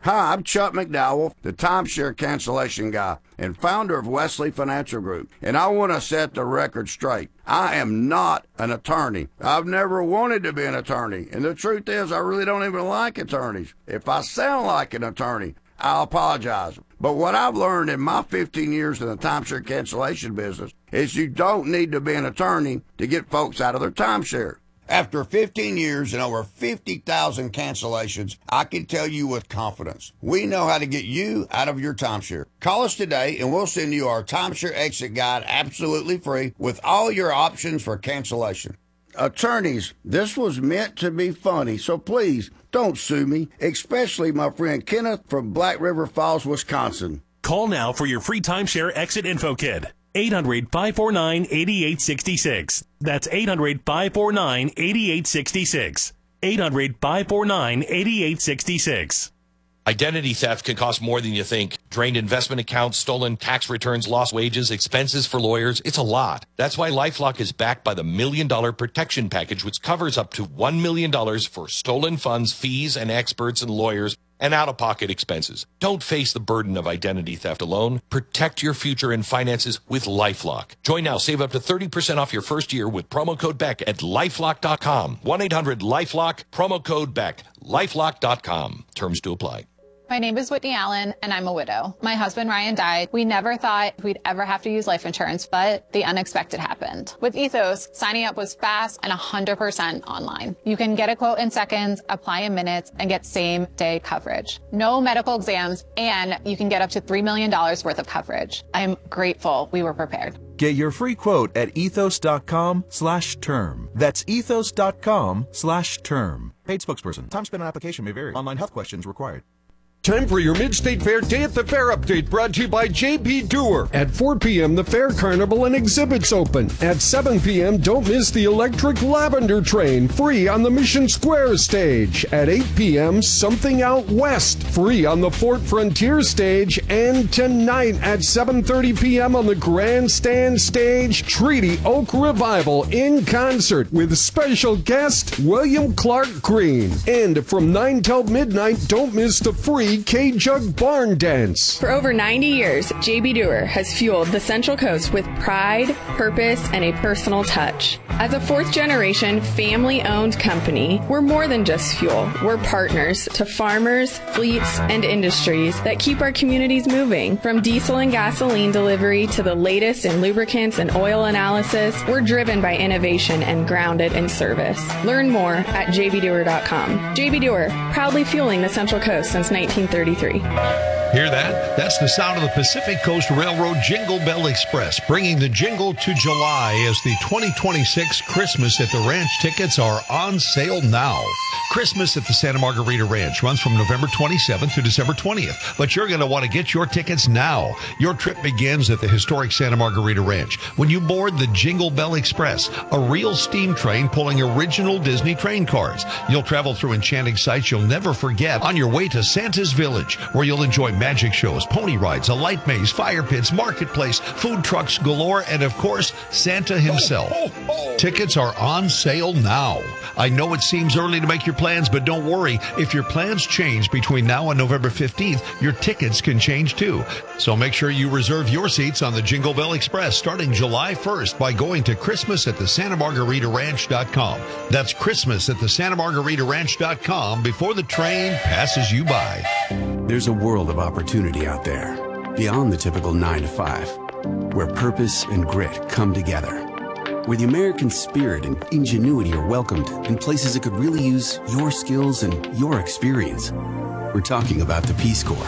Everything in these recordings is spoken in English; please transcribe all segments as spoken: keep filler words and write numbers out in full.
Hi, I'm Chuck McDowell, the timeshare cancellation guy and founder of Wesley Financial Group, and I want to set the record straight. I am not an attorney. I've never wanted to be an attorney, and the truth is I really don't even like attorneys. If I sound like an attorney, I'll apologize. But what I've learned in my fifteen years in the timeshare cancellation business is you don't need to be an attorney to get folks out of their timeshare. After fifteen years and over fifty thousand cancellations, I can tell you with confidence, we know how to get you out of your timeshare. Call us today and we'll send you our timeshare exit guide absolutely free with all your options for cancellation. Attorneys, this was meant to be funny, so please don't sue me, especially my friend Kenneth from Black River Falls, Wisconsin. Call now for your free timeshare exit info kit. eight hundred, five four nine, eight eight six six. That's eight hundred, five four nine, eight eight six six. eight hundred, five four nine, eight eight six six. Identity theft can cost more than you think. Drained investment accounts, stolen tax returns, lost wages, expenses for lawyers. It's a lot. That's why LifeLock is backed by the Million Dollar Protection Package, which covers up to one million dollars for stolen funds, fees, and experts and lawyers, and out-of-pocket expenses. Don't face the burden of identity theft alone. Protect your future and finances with LifeLock. Join now. Save up to thirty percent off your first year with promo code Beck at lifelock dot com. one eight hundred lifelock, promo code Beck, lifelock dot com. Terms to apply. My name is Whitney Allen, and I'm a widow. My husband, Ryan, died. We never thought we'd ever have to use life insurance, but the unexpected happened. With Ethos, signing up was fast and one hundred percent online. You can get a quote in seconds, apply in minutes, and get same-day coverage. No medical exams, and you can get up to three million dollars worth of coverage. I'm grateful we were prepared. Get your free quote at ethos.com slash term. That's ethos.com slash term. Paid spokesperson. Time spent on application may vary. Online health questions required. Time for your Mid-State Fair Day at the Fair update, brought to you by J B. Dewar. At four p.m., the Fair Carnival and exhibits open. At seven p.m., don't miss the Electric Lavender Train, free on the Mission Square stage. At eight p.m., Something Out West, free on the Fort Frontier stage. And tonight at seven thirty p.m. on the Grandstand stage, Treaty Oak Revival in concert with special guest William Clark Green. And from nine till midnight, don't miss the free K-Jug Barn Dance. For over ninety years, J B. Dewar has fueled the Central Coast with pride, purpose, and a personal touch. As a fourth-generation, family-owned company, we're more than just fuel. We're partners to farmers, fleets, and industries that keep our communities moving. From diesel and gasoline delivery to the latest in lubricants and oil analysis, we're driven by innovation and grounded in service. Learn more at j b dewar dot com. J B. Dewar, proudly fueling the Central Coast since nineteen thirty-three. Hear that? That's the sound of the Pacific Coast Railroad Jingle Bell Express, bringing the jingle to July as the twenty twenty-six Christmas at the Ranch tickets are on sale now. Christmas at the Santa Margarita Ranch runs from November twenty-seventh to December twentieth, but you're going to want to get your tickets now. Your trip begins at the historic Santa Margarita Ranch when you board the Jingle Bell Express, a real steam train pulling original Disney train cars. You'll travel through enchanting sights you'll never forget on your way to Santa's Village, where you'll enjoy magic shows, pony rides, a light maze, fire pits, marketplace, food trucks galore, and of course, Santa himself. Oh, oh, oh. Tickets are on sale now. I know it seems early to make your plans, but don't worry. If your plans change between now and November fifteenth, your tickets can change too. So make sure you reserve your seats on the Jingle Bell Express starting July first by going to Christmas at the Santa Margarita Ranch dot com. That's Christmas at the Santa Margarita Ranch dot com before the train passes you by. There's a world of opportunity out there, beyond the typical nine to five, where purpose and grit come together, where the American spirit and ingenuity are welcomed in places that could really use your skills and your experience. We're talking about the Peace Corps.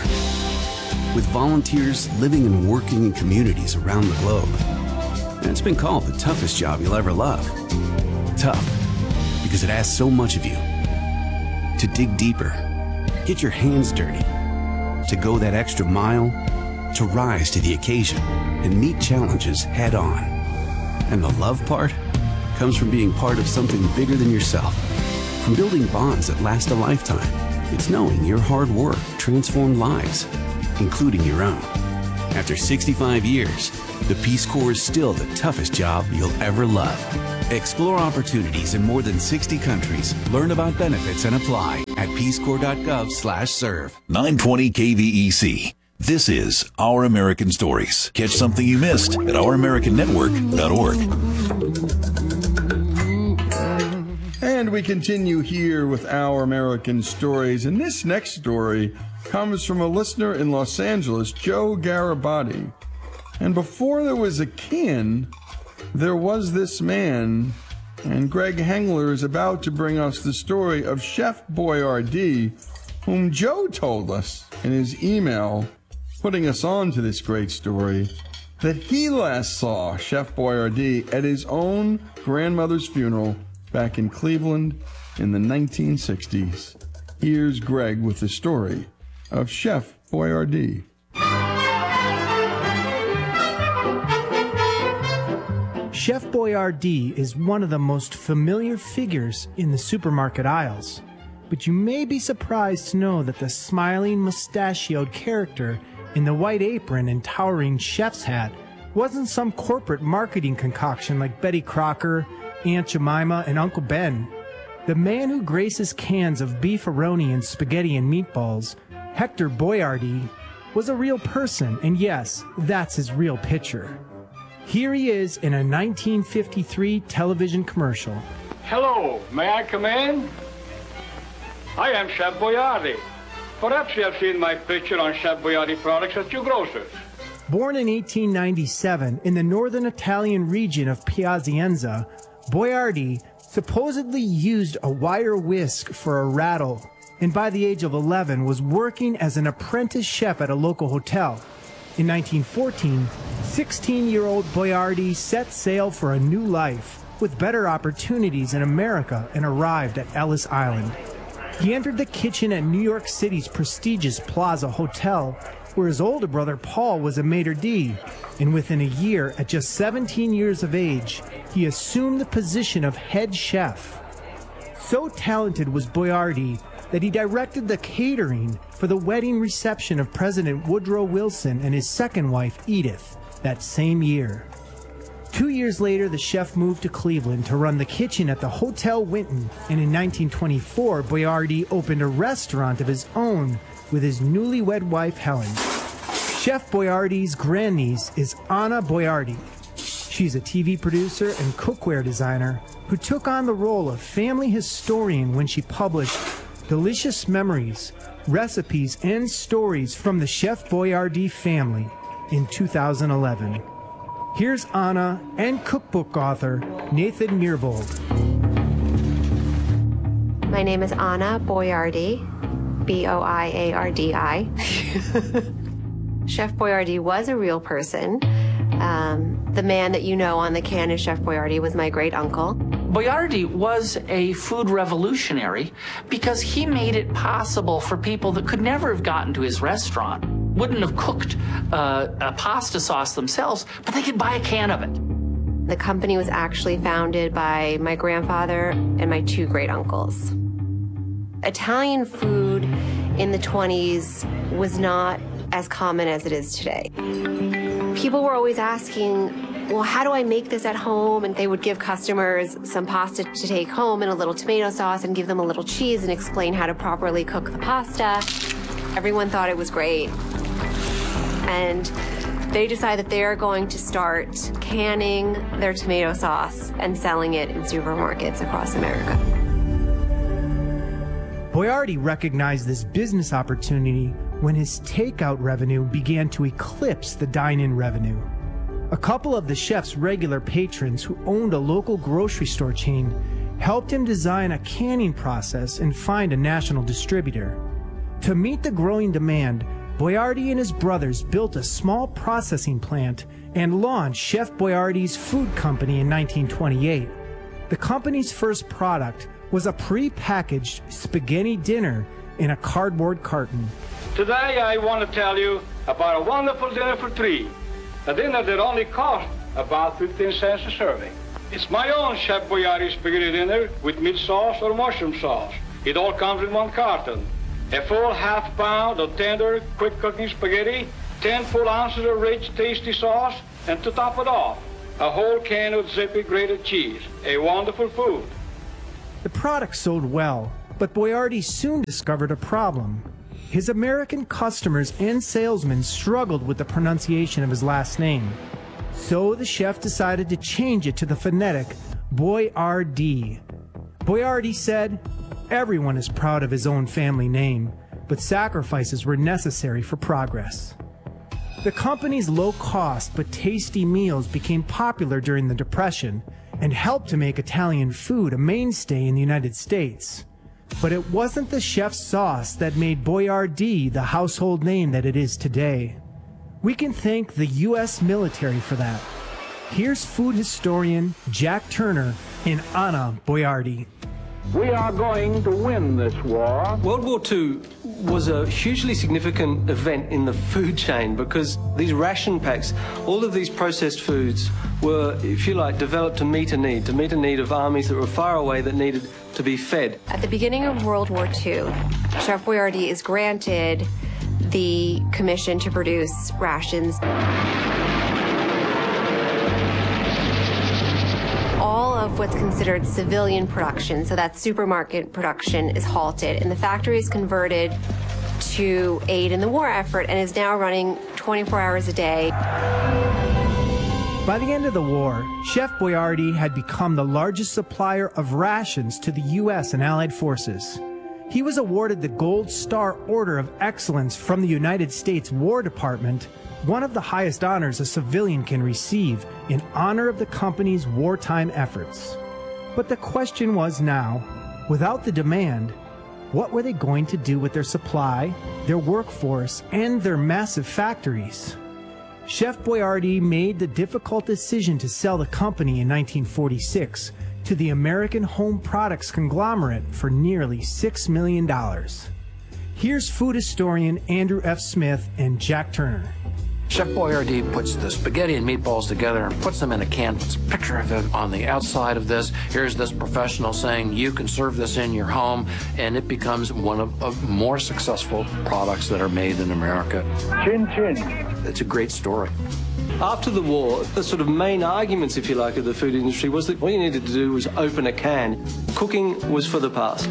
With volunteers living and working in communities around the globe. And it's been called the toughest job you'll ever love. Tough, because it asks so much of you. To dig deeper, get your hands dirty, to go that extra mile, to rise to the occasion and meet challenges head on. And the love part comes from being part of something bigger than yourself. From building bonds that last a lifetime, it's knowing your hard work transformed lives, including your own. After sixty-five years, the Peace Corps is still the toughest job you'll ever love. Explore opportunities in more than sixty countries. Learn about benefits and apply at peace corps dot gov slash serve. nine twenty K V E C. This is Our American Stories. Catch something you missed at our american network dot org. And we continue here with Our American Stories. And this next story comes from a listener in Los Angeles, Joe Garibaldi. And before there was a kin, there was this man. And Greg Hengler is about to bring us the story of Chef Boyardee, whom Joe told us in his email, putting us on to this great story, that he last saw Chef Boyardee at his own grandmother's funeral back in Cleveland in the nineteen sixties. Here's Greg with the story of Chef Boyardee. Chef Boyardee is one of the most familiar figures in the supermarket aisles, but you may be surprised to know that the smiling, mustachioed character in the white apron and towering chef's hat wasn't some corporate marketing concoction like Betty Crocker, Aunt Jemima, and Uncle Ben. The man who graces cans of beefaroni and spaghetti and meatballs, Hector Boiardi, was a real person, and yes, that's his real picture. Here he is in a nineteen fifty-three television commercial. Hello, may I come in? I am Chef Boyardee. Perhaps you have seen my picture on Chef Boyardee products at your grocers. Born in eighteen ninety-seven in the northern Italian region of Piacenza, Boyardee supposedly used a wire whisk for a rattle, and by the age of eleven was working as an apprentice chef at a local hotel. In nineteen fourteen, sixteen-year-old Boyardee set sail for a new life with better opportunities in America and arrived at Ellis Island. He entered the kitchen at New York City's prestigious Plaza Hotel, where his older brother Paul was a maitre d', and within a year, at just seventeen years of age, he assumed the position of head chef. So talented was Boyardee that he directed the catering for the wedding reception of President Woodrow Wilson and his second wife, Edith, that same year. Two years later, the chef moved to Cleveland to run the kitchen at the Hotel Winton, and in nineteen twenty-four, Boyardee opened a restaurant of his own with his newlywed wife, Helen. Chef Boyardee's grandniece is Anna Boyardee. She's a T V producer and cookware designer who took on the role of family historian when she published Delicious Memories, Recipes and Stories from the Chef Boyardee Family in two thousand eleven. Here's Anna and cookbook author Nathan Myhrvold. My name is Anna Boyardee, B O I A R D I. Chef Boyardee was a real person. Um, the man that you know on the can as Chef Boyardee was my great uncle. Boyardee was a food revolutionary because he made it possible for people that could never have gotten to his restaurant, wouldn't have cooked uh, a pasta sauce themselves, but they could buy a can of it. The company was actually founded by my grandfather and my two great uncles. Italian food in the twenties was not as common as it is today. People were always asking, well, how do I make this at home? And they would give customers some pasta to take home and a little tomato sauce and give them a little cheese and explain how to properly cook the pasta. Everyone thought it was great. And they decide that they are going to start canning their tomato sauce and selling it in supermarkets across America. Boyardee recognized this business opportunity when his takeout revenue began to eclipse the dine-in revenue. A couple of the chef's regular patrons who owned a local grocery store chain helped him design a canning process and find a national distributor. To meet the growing demand, Boyardee and his brothers built a small processing plant and launched Chef Boyardee's Food Company in nineteen twenty-eight. The company's first product was a pre-packaged spaghetti dinner in a cardboard carton. Today I want to tell you about a wonderful dinner for three. A dinner that only cost about fifteen cents a serving. It's my own Chef Boyardee spaghetti dinner with meat sauce or mushroom sauce. It all comes in one carton. A full half pound of tender, quick cooking spaghetti, ten full ounces of rich, tasty sauce, and to top it off, a whole can of zippy grated cheese. A wonderful food. The product sold well, But Boiardi soon discovered a problem. His American customers and salesmen struggled with the pronunciation of his last name. So the chef decided to change it to the phonetic Boiardi. Boiardi said, "Everyone is proud of his own family name, but sacrifices were necessary for progress." The company's low-cost but tasty meals became popular during the Depression and helped to make Italian food a mainstay in the United States. But it wasn't the chef's sauce that made Boiardi the household name that it is today. We can thank the U S military for that. Here's food historian Jack Turner in Anna Boiardi. We are going to win this war. World War Two was a hugely significant event in the food chain because these ration packs, all of these processed foods were, if you like, developed to meet a need, to meet a need of armies that were far away that needed to be fed. At the beginning of World War Two, Chef Boiardi is granted the commission to produce rations. All of what's considered civilian production, so that's supermarket production, is halted, and the factory is converted to aid in the war effort and is now running twenty-four hours a day. By the end of the war, Chef Boiardi had become the largest supplier of rations to the U S and Allied forces. He was awarded the Gold Star Order of Excellence from the United States War Department, one of the highest honors a civilian can receive in honor of the company's wartime efforts. But the question was now, without the demand, what were they going to do with their supply, their workforce, and their massive factories? Chef Boiardi made the difficult decision to sell the company in nineteen forty-six to the American Home Products conglomerate for nearly six million dollars. Here's food historian Andrew F. Smith and Jack Turner. Chef Boiardi puts the spaghetti and meatballs together and puts them in a can, puts a picture of it on the outside of this. Here's this professional saying you can serve this in your home, and it becomes one of, of more successful products that are made in America. Chin chin. It's a great story. After the war, the sort of main arguments, if you like, of the food industry was that what you needed to do was open a can. Cooking was for the past.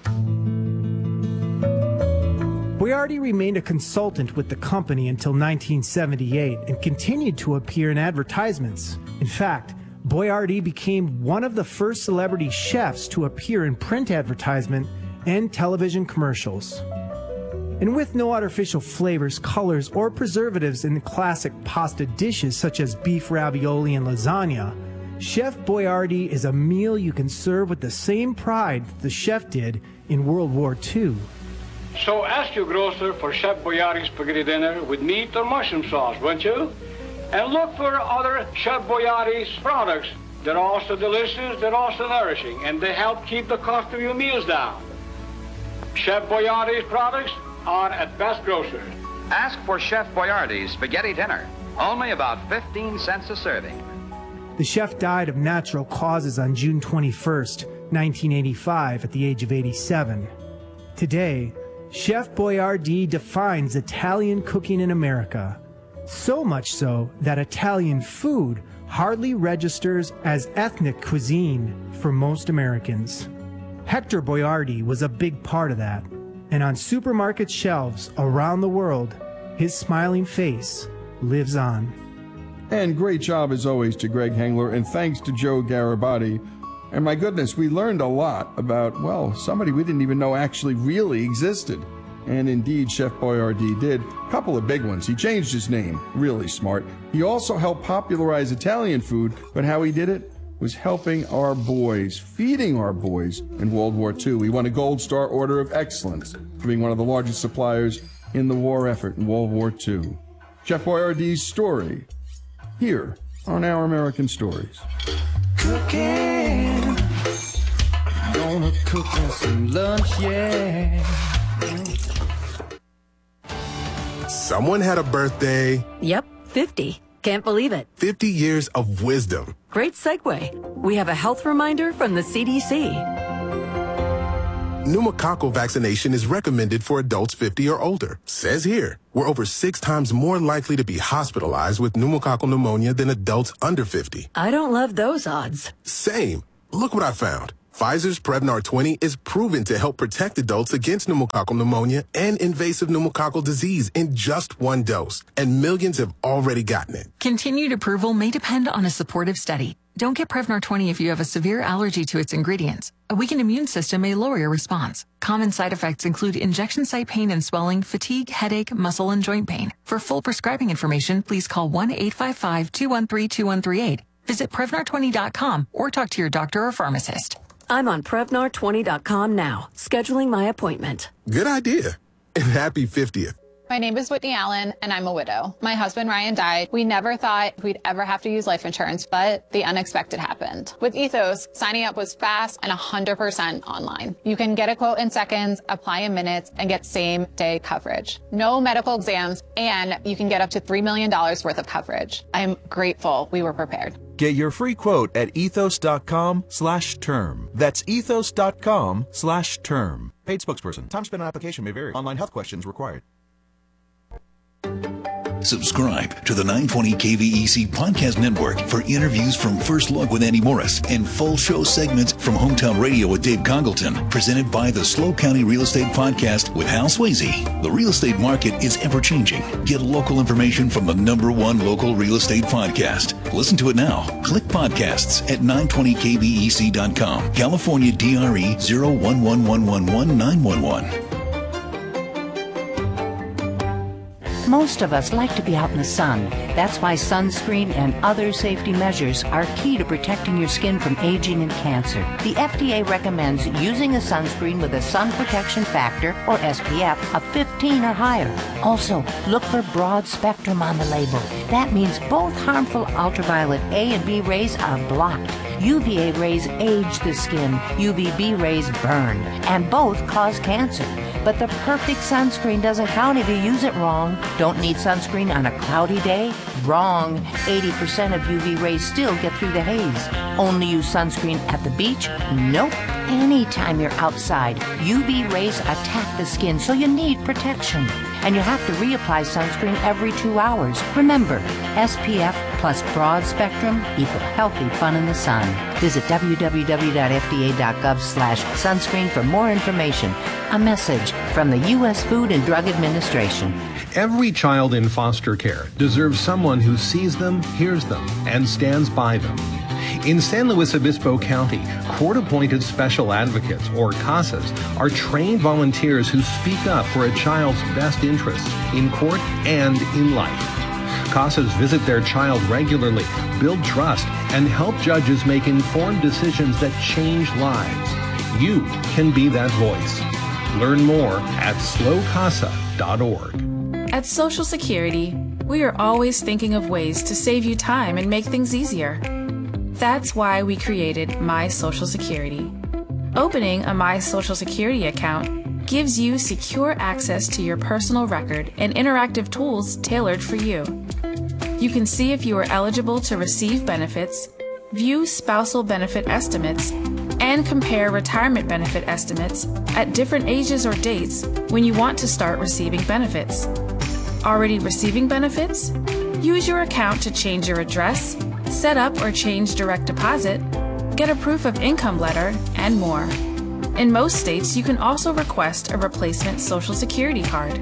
Boiardi remained a consultant with the company until nineteen seventy-eight and continued to appear in advertisements. In fact, Boiardi became one of the first celebrity chefs to appear in print advertisement and television commercials. And with no artificial flavors, colors, or preservatives in the classic pasta dishes such as beef ravioli and lasagna, Chef Boiardi is a meal you can serve with the same pride the chef did in World War Two. So ask your grocer for Chef Boiardi spaghetti dinner with meat or mushroom sauce, won't you? And look for other Chef Boiardi's products. They're also delicious, they're also nourishing, and they help keep the cost of your meals down. Chef Boiardi's products are at Best Grocers. Ask for Chef Boiardi's spaghetti dinner. Only about fifteen cents a serving. The chef died of natural causes on June twenty-first, nineteen eighty-five, at the age of eighty-seven. Today, Chef Boiardi defines Italian cooking in America. So much so that Italian food hardly registers as ethnic cuisine for most Americans. Hector Boiardi was a big part of that. And on supermarket shelves around the world, his smiling face lives on. And great job as always to Greg Hengler, and thanks to Joe Garibati. And my goodness, we learned a lot about, well, somebody we didn't even know actually really existed. And indeed, Chef Boiardi did. A couple of big ones. He changed his name. Really smart. He also helped popularize Italian food, but how he did it was helping our boys, feeding our boys in World War Two. He won a Gold Star Order of Excellence for being one of the largest suppliers in the war effort in World War Two. Chef Boiardi's story, here on Our American Stories. Cooking, gonna cook us some lunch, yeah. Someone had a birthday. Yep, fifty. Can't believe it. fifty years of wisdom. Great segue. We have a health reminder from the C D C. Pneumococcal vaccination is recommended for adults fifty or older. Says here, we're over six times more likely to be hospitalized with pneumococcal pneumonia than adults under fifty. I don't love those odds. Same. Look what I found. Pfizer's Prevnar twenty is proven to help protect adults against pneumococcal pneumonia and invasive pneumococcal disease in just one dose, and millions have already gotten it. Continued approval may depend on a supportive study. Don't get Prevnar twenty if you have a severe allergy to its ingredients. A weakened immune system may lower your response. Common side effects include injection site pain and swelling, fatigue, headache, muscle, and joint pain. For full prescribing information, please call one eight five five, two one three, two one three eight. Visit Prevnar twenty dot com or talk to your doctor or pharmacist. I'm on Prevnar twenty dot com now, scheduling my appointment. Good idea. And happy fiftieth. My name is Whitney Allen, and I'm a widow. My husband, Ryan, died. We never thought we'd ever have to use life insurance, but the unexpected happened. With Ethos, signing up was fast and one hundred percent online. You can get a quote in seconds, apply in minutes, and get same-day coverage. No medical exams, and you can get up to three million dollars worth of coverage. I'm grateful we were prepared. Get your free quote at ethos.com slash term. That's ethos.com slash term. Paid spokesperson. Time spent on application may vary. Online health questions required. Subscribe to the nine twenty K V E C Podcast Network for interviews from First Look with Andy Morris and full show segments from Hometown Radio with Dave Congleton, presented by the Slow County Real Estate Podcast with Hal Swayze. The real estate market is ever-changing. Get local information from the number one local real estate podcast. Listen to it now. Click podcasts at nine twenty K V E C dot com. California D R E zero one one one one one nine one one. Most of us like to be out in the sun. That's why sunscreen and other safety measures are key to protecting your skin from aging and cancer. The F D A recommends using a sunscreen with a sun protection factor, or S P F, of fifteen or higher. Also, look for broad spectrum on the label. That means both harmful ultraviolet A and B rays are blocked. U V A rays age the skin, U V B rays burn, and both cause cancer. But the perfect sunscreen doesn't count if you use it wrong. Don't need sunscreen on a cloudy day? Wrong. eighty percent of U V rays still get through the haze. Only use sunscreen at the beach? Nope. Anytime you're outside, U V rays attack the skin, so you need protection. And you have to reapply sunscreen every two hours. Remember, S P F plus broad spectrum equal healthy fun in the sun. Visit w w w dot f d a dot gov slash sunscreen for more information. A message from the U S Food and Drug Administration. Every child in foster care deserves someone who sees them, hears them, and stands by them. In San Luis Obispo County, court-appointed special advocates, or CASAs, are trained volunteers who speak up for a child's best interests in court and in life. CASAs visit their child regularly, build trust, and help judges make informed decisions that change lives. You can be that voice. Learn more at slow casa dot org. At Social Security, we are always thinking of ways to save you time and make things easier. That's why we created My Social Security. Opening a My Social Security account gives you secure access to your personal record and interactive tools tailored for you. You can see if you are eligible to receive benefits, view spousal benefit estimates, and compare retirement benefit estimates at different ages or dates when you want to start receiving benefits. Already receiving benefits? Use your account to change your address, set up or change direct deposit, get a proof of income letter, and more. In most states, you can also request a replacement Social Security card.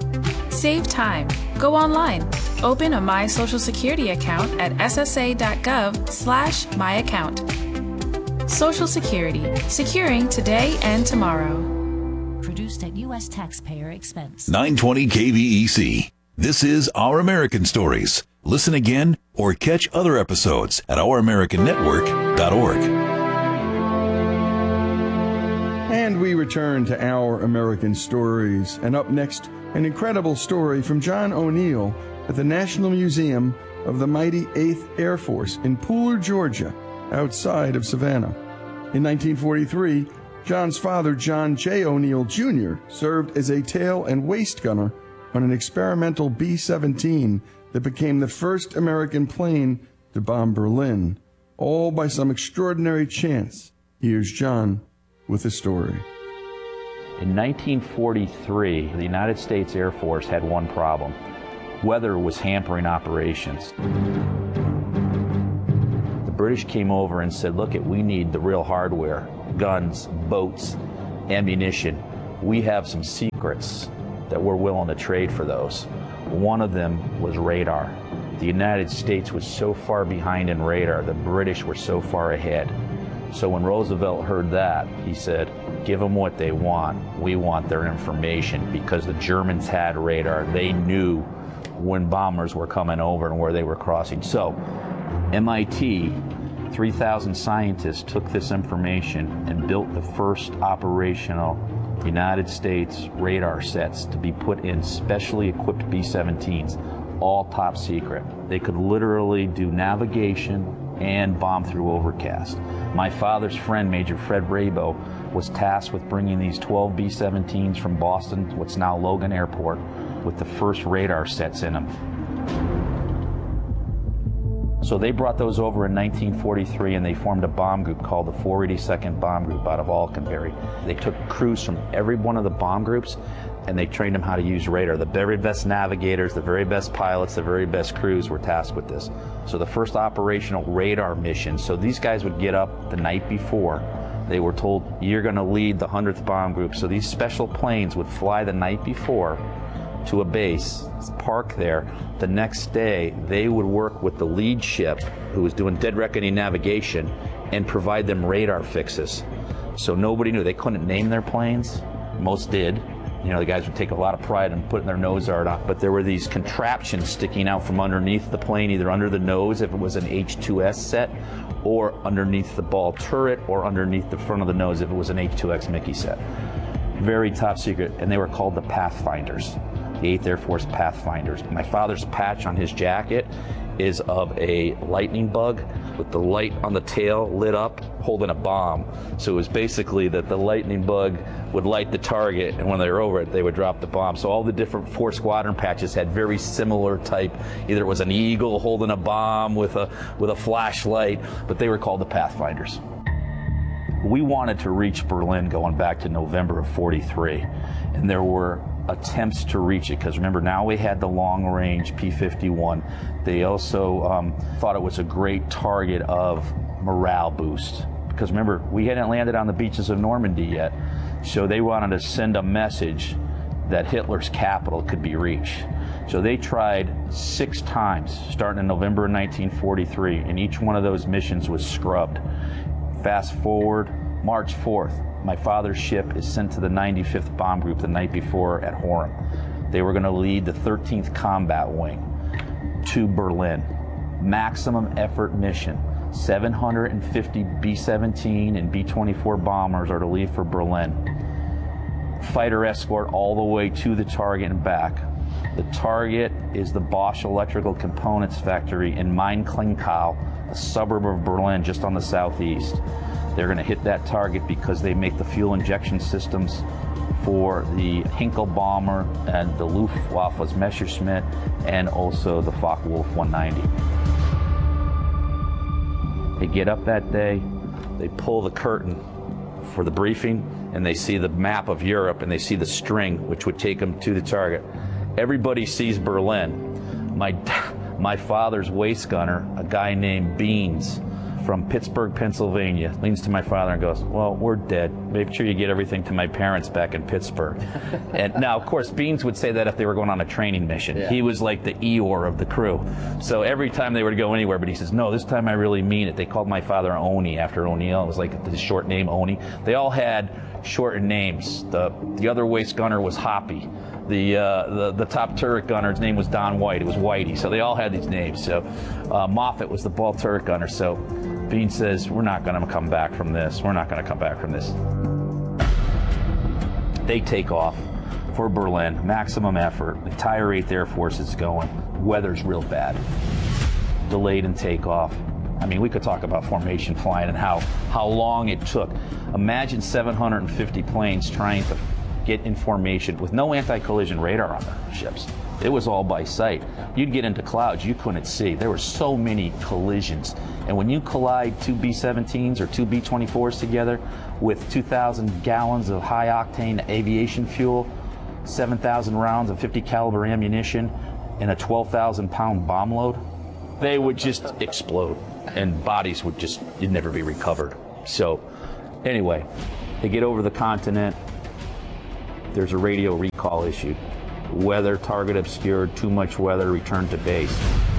Save time. Go online. Open a My Social Security account at s s a dot gov slash my account. Social Security. Securing today and tomorrow. Produced at U S taxpayer expense. nine twenty K V E C. This is Our American Stories. Listen again or catch other episodes at our american network dot org. And we return to Our American Stories. And up next, an incredible story from John O'Neill at the National Museum of the Mighty eighth Air Force in Pooler, Georgia, outside of Savannah. In nineteen forty-three, John's father, John J. O'Neill, Junior, served as a tail and waist gunner on an experimental B seventeen that became the first American plane to bomb Berlin, all by some extraordinary chance. Here's John with the story. In nineteen forty-three, the United States Air Force had one problem. Weather was hampering operations. The British came over and said, look, we need the real hardware. guns, boats, ammunition. We have some secrets that we're willing to trade for those. One of them was radar. The United States was so far behind in radar, the British were so far ahead. So when Roosevelt heard that, he said, give them what they want. We want their information, because the Germans had radar. They knew when bombers were coming over and where they were crossing. So M I T, three thousand scientists took this information and built the first operational United States radar sets to be put in specially equipped B seventeens, all top secret. They could literally do navigation and bomb through overcast. My father's friend, Major Fred Rabo, was tasked with bringing these twelve B seventeens from Boston, what's now Logan Airport, with the first radar sets in them. So they brought those over in nineteen forty-three, and they formed a bomb group called the four eighty-second Bomb Group out of Alconbury. They took crews from every one of the bomb groups, and they trained them how to use radar. The very best navigators, the very best pilots, the very best crews were tasked with this. So the first operational radar mission, so these guys would get up the night before. They were told, you're going to lead the hundredth Bomb Group. So these special planes would fly the night before to a base, park there. The next day, they would work with the lead ship, who was doing dead reckoning navigation, and provide them radar fixes. So nobody knew. They couldn't name their planes. Most did. You know, the guys would take a lot of pride in putting their nose art on. But there were these contraptions sticking out from underneath the plane, either under the nose if it was an H two S set, or underneath the ball turret, or underneath the front of the nose if it was an H two X Mickey set. Very top secret, and they were called the Pathfinders, the eighth Air Force Pathfinders. My father's patch on his jacket is of a lightning bug with the light on the tail lit up holding a bomb. So it was basically that the lightning bug would light the target, and when they were over it, they would drop the bomb. So all the different four squadron patches had very similar type. Either it was an eagle holding a bomb with a, with a flashlight, but they were called the Pathfinders. We wanted to reach Berlin going back to November of forty-three, and there were attempts to reach it, because remember, now we had the long-range P fifty-one. They also um, thought it was a great target of morale boost, because remember, we hadn't landed on the beaches of Normandy yet, so they wanted to send a message that Hitler's capital could be reached. So they tried six times, starting in November of nineteen forty-three, and each one of those missions was scrubbed. Fast forward, March fourth, my father's ship is sent to the ninety-fifth Bomb Group the night before at Horen. They were going to lead the thirteenth Combat Wing to Berlin. Maximum effort mission. seven hundred fifty B seventeen and B twenty-four bombers are to leave for Berlin. Fighter escort all the way to the target and back. The target is the Bosch Electrical Components Factory in Main-Klinkau, a suburb of Berlin just on the southeast. They're going to hit that target because they make the fuel injection systems for the Hinkel bomber and the Luftwaffe's Messerschmitt, and also the Focke-Wulf one ninety. They get up that day, they pull the curtain for the briefing, and they see the map of Europe, and they see the string which would take them to the target. Everybody sees Berlin. My, my father's waist gunner, a guy named Beans from Pittsburgh, Pennsylvania, leans to my father and goes, well, we're dead. Make sure you get everything to my parents back in Pittsburgh. And now, of course, Beans would say that if they were going on a training mission. Yeah. He was like the Eeyore of the crew. So every time they were to go anywhere, but he says, no, this time I really mean it. They called my father Oni after O'Neill. It was like the short name Oni. They all had shortened names. The, the other waist gunner was Hoppy. The, uh, the the top turret gunner, his name was Don White. It was Whitey. So they all had these names. So uh, Moffett was the ball turret gunner. So Bean says, we're not going to come back from this. We're not going to come back from this. They take off for Berlin, maximum effort. The entire eighth Air Force is going. Weather's real bad. Delayed in takeoff. I mean, we could talk about formation flying and how, how long it took. Imagine seven hundred fifty planes trying to get in formation with no anti-collision radar on their ships. It was all by sight. You'd get into clouds you couldn't see. There were so many collisions. And when you collide two B seventeens or two B twenty-fours together with two thousand gallons of high-octane aviation fuel, seven thousand rounds of fifty caliber ammunition, and a twelve thousand pound bomb load, they would just explode, and bodies would just you'd never be recovered. So Anyway, they get over the continent. There's a radio recall issued. Weather, target obscured, too much weather, return to base.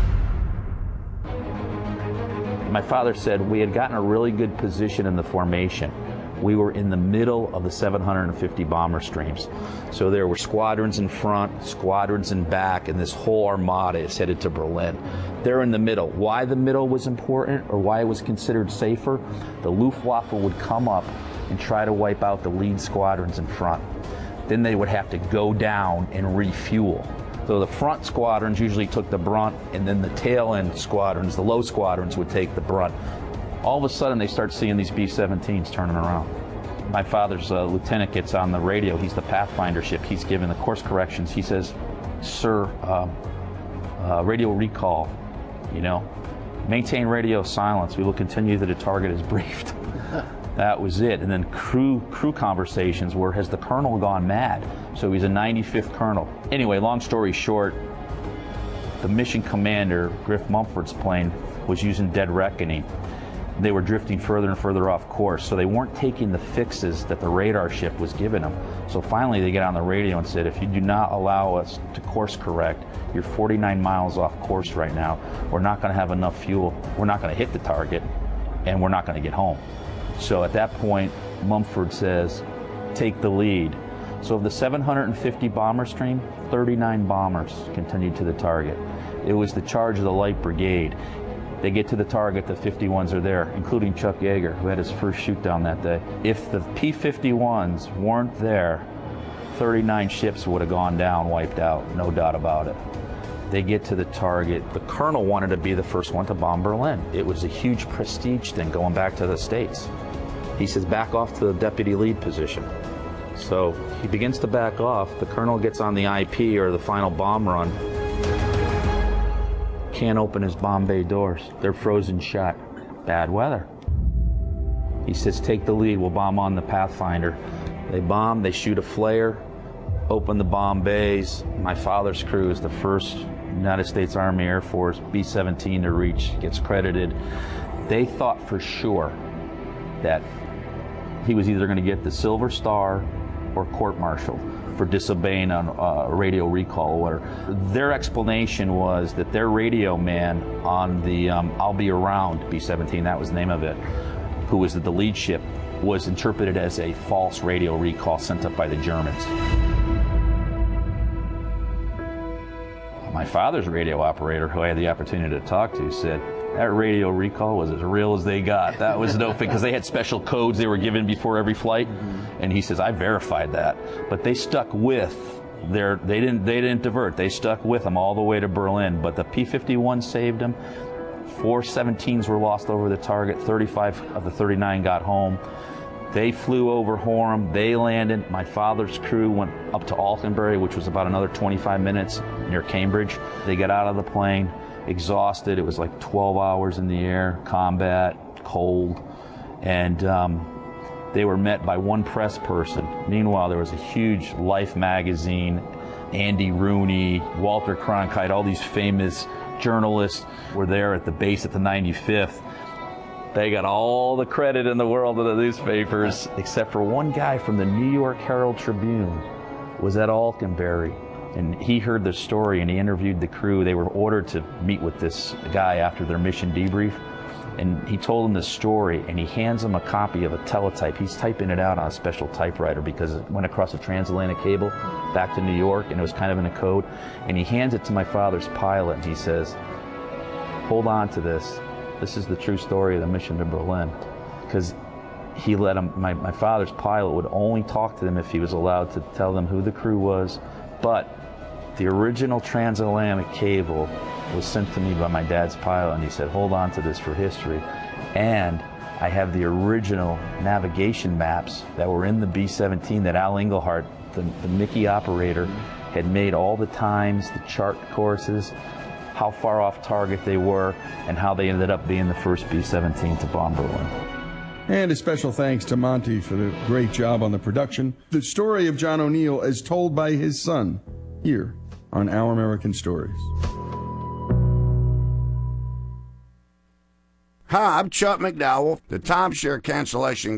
My father said we had gotten a really good position in the formation. We were in the middle of the seven hundred fifty bomber streams. So there were squadrons in front, squadrons in back, and this whole armada is headed to Berlin. They're in the middle. Why the middle was important, or why it was considered safer? The Luftwaffe would come up and try to wipe out the lead squadrons in front. Then they would have to go down and refuel. So the front squadrons usually took the brunt, and then the tail end squadrons, the low squadrons, would take the brunt. All of a sudden, they start seeing these B seventeens turning around. My father's uh, lieutenant gets on the radio. He's the Pathfinder ship. He's giving the course corrections. He says, sir, uh, uh, radio recall, you know, maintain radio silence. We will continue that the target is briefed. That was it. And then crew crew conversations were, has the colonel gone mad? So he's a ninety-fifth colonel. Anyway, long story short, the mission commander, Griff Mumford's plane, was using dead reckoning. They were drifting further and further off course, so they weren't taking the fixes that the radar ship was giving them. So finally they get on the radio and said, if you do not allow us to course correct, you're forty-nine miles off course right now. We're not going to have enough fuel. We're not going to hit the target, and we're not going to get home. So at that point, Mumford says, take the lead. So of the seven hundred fifty bomber stream, thirty-nine bombers continued to the target. It was the charge of the Light Brigade. They get to the target, the fifty-ones are there, including Chuck Yeager, who had his first shoot down that day. If the P fifty-ones weren't there, thirty-nine ships would have gone down, wiped out, no doubt about it. They get to the target. The colonel wanted to be the first one to bomb Berlin. It was a huge prestige thing going back to the States. He says, back off to the deputy lead position. So he begins to back off. The colonel gets on the I P, or the final bomb run. Can't open his bomb bay doors. They're frozen shut. Bad weather. He says, take the lead, we'll bomb on the Pathfinder. They bomb, they shoot a flare, open the bomb bays. My father's crew is the first United States Army Air Force B seventeen to reach, gets credited. They thought for sure that he was either going to get the Silver Star or court-martialed for disobeying on uh, radio recall order. Their explanation was that their radio man on the um, I'll Be Around B seventeen, that was the name of it, who was the lead ship, was interpreted as a false radio recall sent up by the Germans. My father's radio operator, who I had the opportunity to talk to, said that radio recall was as real as they got. That was no thing, because they had special codes they were given before every flight. Mm-hmm. And he says, I verified that. But they stuck with their, they didn't, they didn't divert. They stuck with them all the way to Berlin. But the P fifty-one saved them. Four seventeens were lost over the target. thirty-five of the thirty-nine got home. They flew over Horham, they landed. My father's crew went up to Altenbury, which was about another twenty-five minutes near Cambridge. They got out of the plane, exhausted. It was like twelve hours in the air, combat, cold, and um, they were met by one press person. Meanwhile, there was a huge Life magazine, Andy Rooney, Walter Cronkite, all these famous journalists were there at the base at the ninety-fifth. They got all the credit in the world of the newspapers, except for one guy from the New York Herald Tribune was at Altenbury. And he heard the story and he interviewed the crew. They were ordered to meet with this guy after their mission debrief. And he told him the story, and he hands him a copy of a teletype. He's typing it out on a special typewriter because it went across a transatlantic cable back to New York, and it was kind of in a code. And he hands it to my father's pilot, and he says, hold on to this. This is the true story of the mission to Berlin. Because he let him, my, my father's pilot would only talk to them if he was allowed to tell them who the crew was. But the original transatlantic cable was sent to me by my dad's pilot, and he said, hold on to this for history. And I have the original navigation maps that were in the B seventeen that Al Engelhart, the, the Mickey operator, had made all the times, the chart courses, how far off target they were, and how they ended up being the first B seventeen to bomb Berlin. And a special thanks to Monty for the great job on the production. The story of John O'Neill as told by his son, here on Our American Stories. Hi, I'm Chuck McDowell, the timeshare cancellation guy.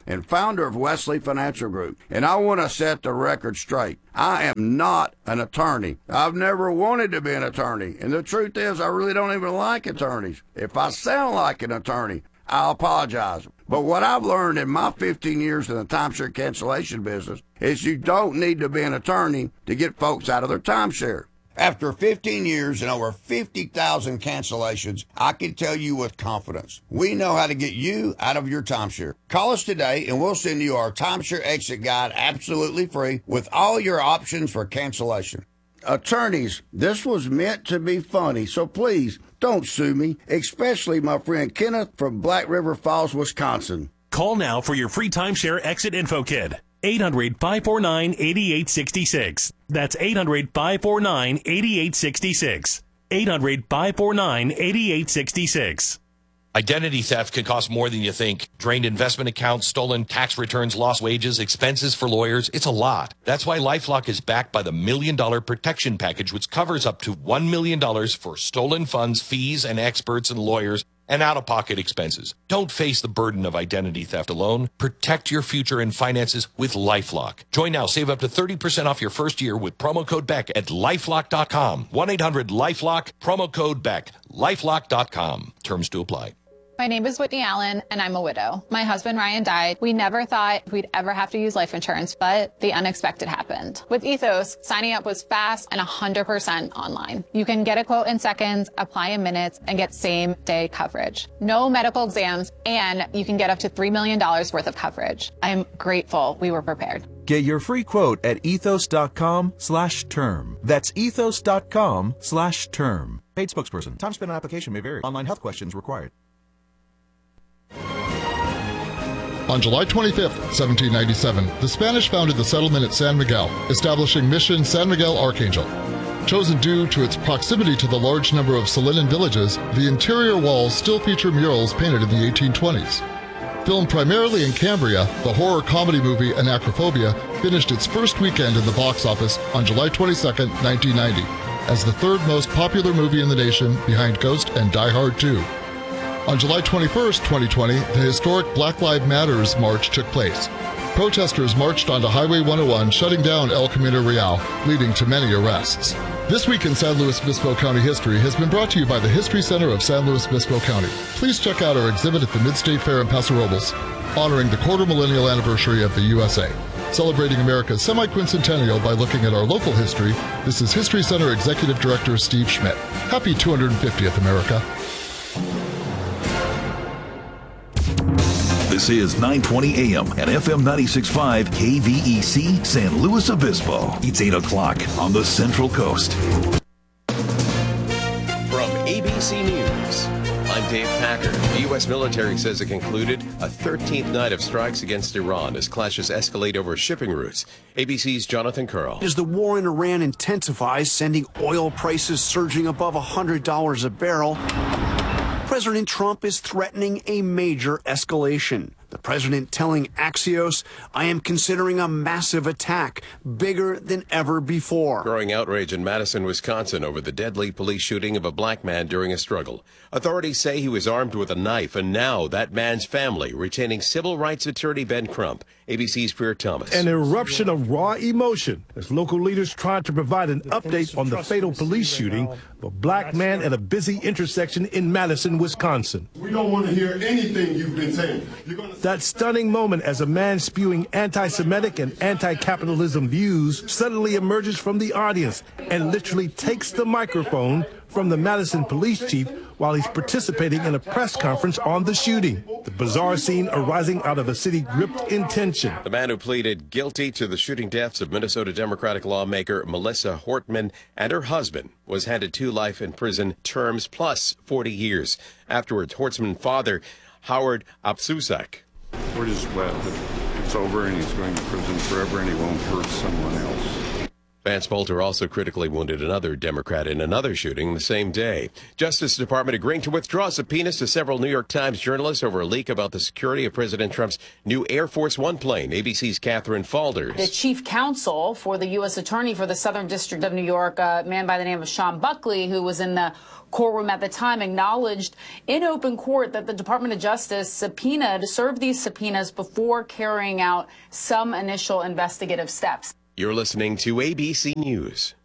and founder of Wesley Financial Group. And I want to set the record straight. I am not an attorney. I've never wanted to be an attorney. And the truth is, I really don't even like attorneys. If I sound like an attorney, I'll apologize. But what I've learned in my fifteen years in the timeshare cancellation business is you don't need to be an attorney to get folks out of their timeshare. After fifteen years and over fifty thousand cancellations, I can tell you with confidence, we know how to get you out of your timeshare. Call us today and we'll send you our timeshare exit guide absolutely free with all your options for cancellation. Attorneys, this was meant to be funny, so please don't sue me, especially my friend Kenneth from Black River Falls, Wisconsin. Call now for your free timeshare exit info kit. eight hundred, five four nine, eight eight six six. That's eight hundred, five four nine, eight eight six six. eight hundred, five four nine, eight eight six six. Identity theft can cost more than you think. Drained investment accounts, stolen tax returns, lost wages, expenses for lawyers. It's a lot. That's why LifeLock is backed by the Million Dollar Protection Package, which covers up to one million dollars for stolen funds, fees, and experts and lawyers, and out-of-pocket expenses. Don't face the burden of identity theft alone. Protect your future and finances with LifeLock. Join now. Save up to thirty percent off your first year with promo code Beck at lifelock dot com. one eight hundred lifelock, promo code Beck, lifelock dot com. Terms to apply. My name is Whitney Allen, and I'm a widow. My husband, Ryan, died. We never thought we'd ever have to use life insurance, but the unexpected happened. With Ethos, signing up was fast and one hundred percent online. You can get a quote in seconds, apply in minutes, and get same-day coverage. No medical exams, and you can get up to three million dollars worth of coverage. I'm grateful we were prepared. Get your free quote at ethos.com slash term. That's ethos.com slash term. Paid spokesperson. Time spent on application may vary. Online health questions required. On July twenty-fifth, seventeen ninety-seven, the Spanish founded the settlement at San Miguel, establishing Mission San Miguel Archangel. Chosen due to its proximity to the large number of Salinan villages, the interior walls still feature murals painted in the eighteen twenties. Filmed primarily in Cambria, the horror comedy movie Anacrophobia finished its first weekend in the box office on July twenty-second, nineteen ninety, as the third most popular movie in the nation behind Ghost and Die Hard two. On July twenty-first, twenty twenty, the historic Black Lives Matter March took place. Protesters marched onto Highway one oh one, shutting down El Camino Real, leading to many arrests. This Week in San Luis Obispo County History has been brought to you by the History Center of San Luis Obispo County. Please check out our exhibit at the Mid-State Fair in Paso Robles, honoring the quarter millennial anniversary of the U S A. Celebrating America's semi-quincentennial by looking at our local history, this is History Center Executive Director Steve Schmidt. Happy two hundred fiftieth, America. This is nine twenty A M and F M ninety-six point five K V E C San Luis Obispo. It's eight o'clock on the Central Coast. From A B C News, I'm Dave Packer. The U S military says it concluded a thirteenth night of strikes against Iran as clashes escalate over shipping routes. A B C's Jonathan Curl. As the war in Iran intensifies, sending oil prices surging above one hundred dollars a barrel, President Trump is threatening a major escalation. The president telling Axios, I am considering a massive attack, bigger than ever before. Growing outrage in Madison, Wisconsin over the deadly police shooting of a black man during a struggle. Authorities say he was armed with a knife, and now that man's family retaining civil rights attorney Ben Crump. A B C's Pierre Thomas. An eruption of raw emotion as local leaders tried to provide an update on the fatal police shooting of a black man at a busy intersection in Madison, Wisconsin. We don't want to hear anything you've been saying. You're gonna... That stunning moment as a man spewing anti-Semitic and anti-capitalism views suddenly emerges from the audience and literally takes the microphone from the Madison police chief while he's participating in a press conference on the shooting. The bizarre scene arising out of a city gripped in tension. The man who pleaded guilty to the shooting deaths of Minnesota Democratic lawmaker Melissa Hortman and her husband was handed two life in prison terms plus forty years. Afterwards, Hortman's father, Howard Apsusak. We're just glad that it's over and he's going to prison forever and he won't hurt someone else. Vance Bolter also critically wounded another Democrat in another shooting the same day. Justice Department agreeing to withdraw subpoenas to several New York Times journalists over a leak about the security of President Trump's new Air Force One plane. A B C's Catherine Falders. The chief counsel for the U S attorney for the Southern District of New York, a man by the name of Sean Buckley, who was in the courtroom at the time, acknowledged in open court that the Department of Justice subpoenaed, served these subpoenas before carrying out some initial investigative steps. You're listening to A B C News.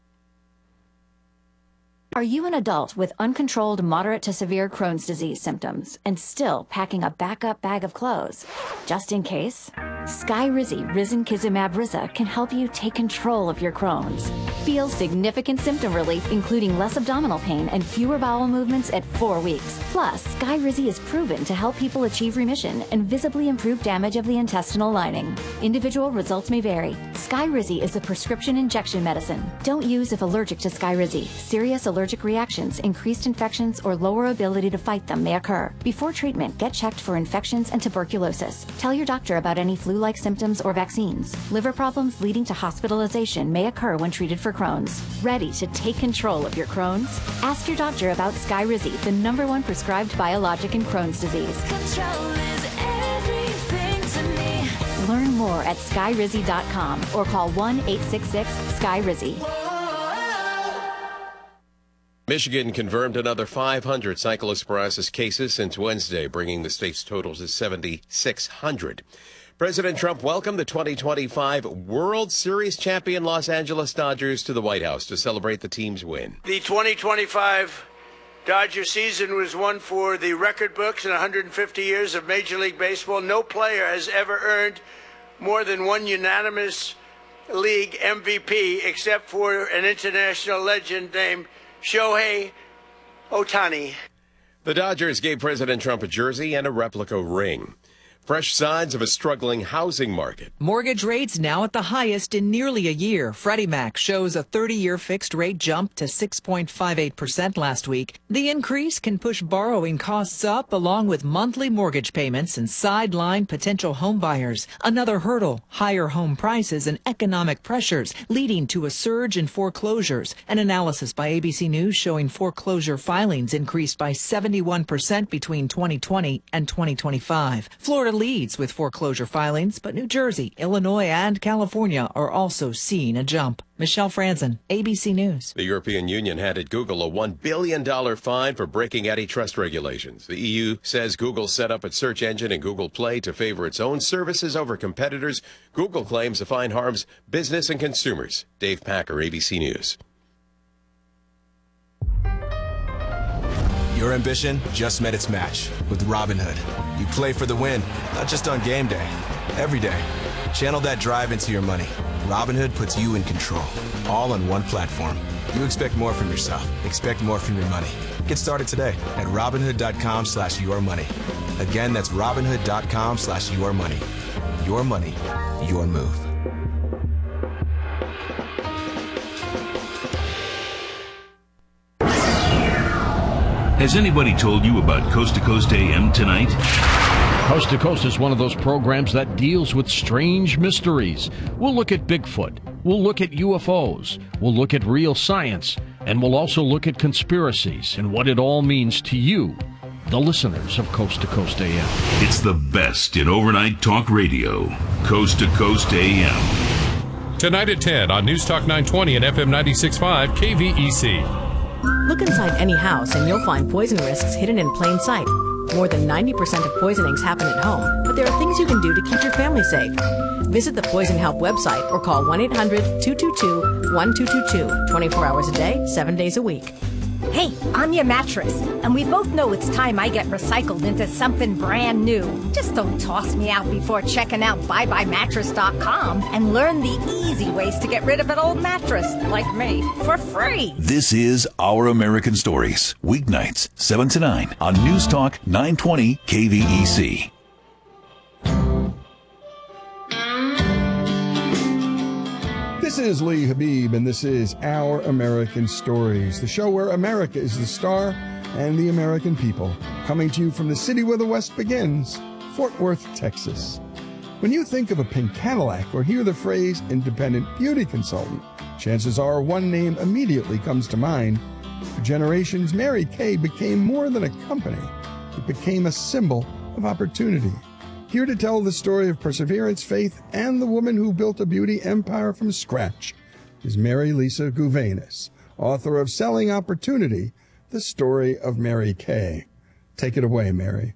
Are you an adult with uncontrolled moderate to severe Crohn's disease symptoms and still packing a backup bag of clothes? Just in case? Skyrizi Risankizumab Riza can help you take control of your Crohn's. Feel significant symptom relief, including less abdominal pain and fewer bowel movements at four weeks. Plus, Skyrizi is proven to help people achieve remission and visibly improve damage of the intestinal lining. Individual results may vary. Skyrizi is a prescription injection medicine. Don't use if allergic to Skyrizi. Serious allergic reactions, increased infections, or lower ability to fight them may occur. Before treatment, get checked for infections and tuberculosis. Tell your doctor about any flu-like symptoms or vaccines. Liver problems leading to hospitalization may occur when treated for Crohn's. Ready to take control of your Crohn's? Ask your doctor about Skyrizi, the number one prescribed biologic in Crohn's disease. Control is everything to me. Learn more at skyrizi dot com or call one eight six six Skyrizi. Michigan confirmed another five hundred cyclosporiasis cases since Wednesday, bringing the state's total to seven thousand six hundred. President Trump welcomed the twenty twenty-five World Series champion Los Angeles Dodgers to the White House to celebrate the team's win. The twenty twenty-five Dodger season was one for the record books in one hundred fifty years of Major League Baseball. No player has ever earned more than one unanimous league M V P except for an international legend named Shohei Ohtani. The Dodgers gave President Trump a jersey and a replica ring. Fresh signs of a struggling housing market. Mortgage rates now at the highest in nearly a year. Freddie Mac shows a thirty-year fixed rate jump to six point five eight percent last week. The increase can push borrowing costs up along with monthly mortgage payments and sideline potential home buyers. Another hurdle, higher home prices and economic pressures leading to a surge in foreclosures. An analysis by A B C News showing foreclosure filings increased by seventy-one percent between twenty twenty and twenty twenty-five. Florida leads with foreclosure filings, but New Jersey, Illinois, and California are also seeing a jump. Michelle Franzen, A B C News. The European Union handed Google a one billion dollars fine for breaking antitrust regulations. The E U says Google set up its search engine in Google Play to favor its own services over competitors. Google claims the fine harms business and consumers. Dave Packer, A B C News. Your ambition just met its match with Robinhood. You play for the win, not just on game day, every day. Channel that drive into your money. Robinhood puts you in control, all on one platform. You expect more from yourself. Expect more from your money. Get started today at Robinhood.com slash your money. Again, that's Robinhood.com slash your money. Your money, your move. Has anybody told you about Coast to Coast A M tonight? Coast to Coast is one of those programs that deals with strange mysteries. We'll look at Bigfoot. We'll look at U F Os. We'll look at real science. And we'll also look at conspiracies and what it all means to you, the listeners of Coast to Coast A M. It's the best in overnight talk radio. Coast to Coast A M. Tonight at ten on News Talk nine twenty and F M ninety-six point five K V E C. Look inside any house and you'll find poison risks hidden in plain sight. More than ninety percent of poisonings happen at home, but there are things you can do to keep your family safe. Visit the Poison Help website or call one eight hundred two two two one two two two, twenty-four hours a day, seven days a week. Hey, I'm your mattress, and we both know it's time I get recycled into something brand new. Just don't toss me out before checking out buy buy mattress dot com and learn the easy ways to get rid of an old mattress, like me, for free. This is Our American Stories, weeknights, seven to nine on News Talk nine twenty K V E C. This is Lee Habib, and this is Our American Stories, the show where America is the star and the American people. Coming to you from the city where the West begins, Fort Worth, Texas. When you think of a pink Cadillac or hear the phrase independent beauty consultant, Chances are one name immediately comes to mind. For generations, Mary Kay became more than a company. It became a symbol of opportunity. Here to tell the story of perseverance, faith, and the woman who built a beauty empire from scratch is Mary Lisa Gouvenis, author of Selling Opportunity, The Story of Mary Kay. Take it away, Mary.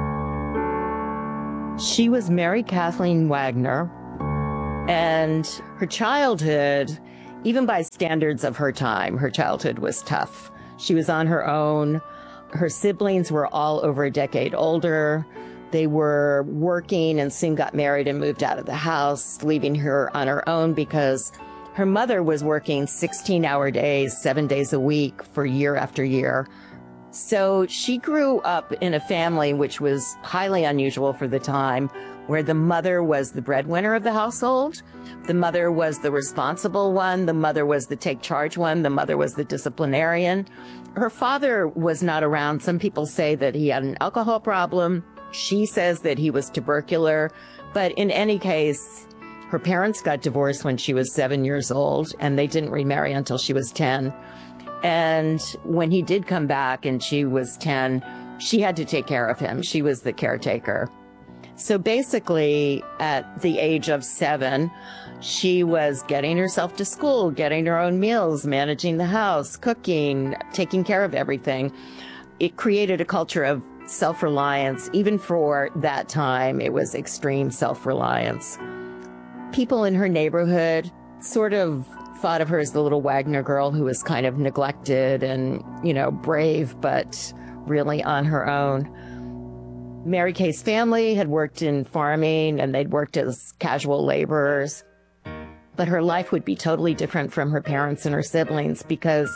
She was Mary Kathleen Wagner, and her childhood, even by standards of her time, her childhood was tough. She was on her own. Her siblings were all over a decade older. They were working and soon got married and moved out of the house, leaving her on her own because her mother was working sixteen-hour days, seven days a week for year after year. So she grew up in a family which was highly unusual for the time, where the mother was the breadwinner of the household. The mother was the responsible one. The mother was the take charge one. The mother was the disciplinarian. Her father was not around. Some people say that he had an alcohol problem. She says that he was tubercular. But in any case, her parents got divorced when she was seven years old, and they didn't remarry until she was ten. And when he did come back and she was ten, she had to take care of him. She was the caretaker. So basically, at the age of seven, she was getting herself to school, getting her own meals, managing the house, cooking, taking care of everything. It created a culture of self-reliance. Even for that time, it was extreme self-reliance. People in her neighborhood sort of thought of her as the little Wagner girl who was kind of neglected and, you know, brave, but really on her own. Mary Kay's family had worked in farming and they'd worked as casual laborers. But her life would be totally different from her parents and her siblings because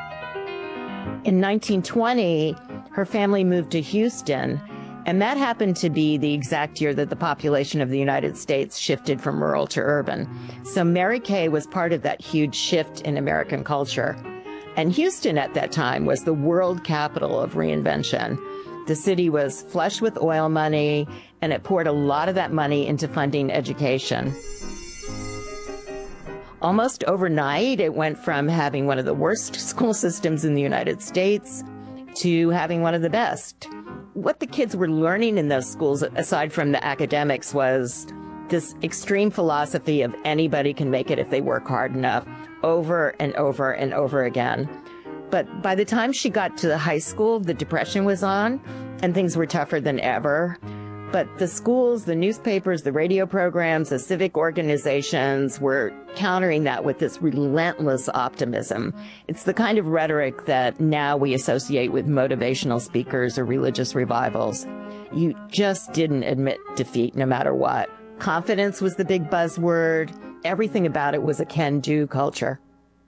in nineteen twenty, her family moved to Houston, and that happened to be the exact year that the population of the United States shifted from rural to urban. So Mary Kay was part of that huge shift in American culture. And Houston at that time was the world capital of reinvention. The city was flush with oil money, and it poured a lot of that money into funding education. Almost overnight, it went from having one of the worst school systems in the United States to having one of the best. What the kids were learning in those schools, aside from the academics, was this extreme philosophy of anybody can make it if they work hard enough, over and over and over again. But by the time she got to the high school, the Depression was on, and things were tougher than ever. But the schools, the newspapers, the radio programs, the civic organizations were countering that with this relentless optimism. It's the kind of rhetoric that now we associate with motivational speakers or religious revivals. You just didn't admit defeat no matter what. Confidence was the big buzzword. Everything about it was a can-do culture.